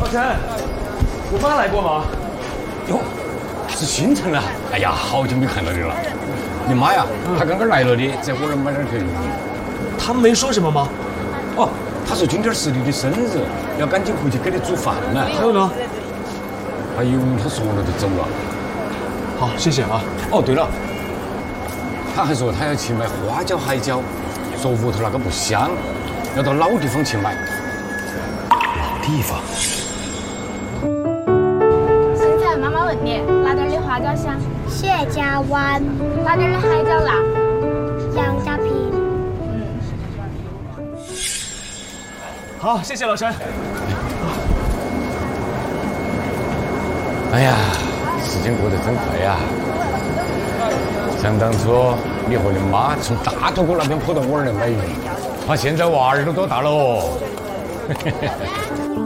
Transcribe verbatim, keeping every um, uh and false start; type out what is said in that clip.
老陈，我妈来过吗？ 哟，是新城啊！哎呀，好久没看到你了。你妈呀，她刚刚来了的，在我那儿买点去。 他没说什么吗？ 哦，她说今天是你的生日，要赶紧回去给你煮饭呢。 还有呢？ 还有，她说了就走了。 好，谢谢啊。 哦，对了，她还说她要去买花椒、海椒，说屋头那个不香，要到老地方去买。老地方。 现在妈妈问你，哪点的花椒香？ 谢家湾、 哪点的海椒辣？ 杨家坪。 好，谢谢老陈。 哎呀，时间过得真快呀！想当初你和你妈从大头沟那边跑到我这儿来买鱼，啊，现在娃儿都多大了哦。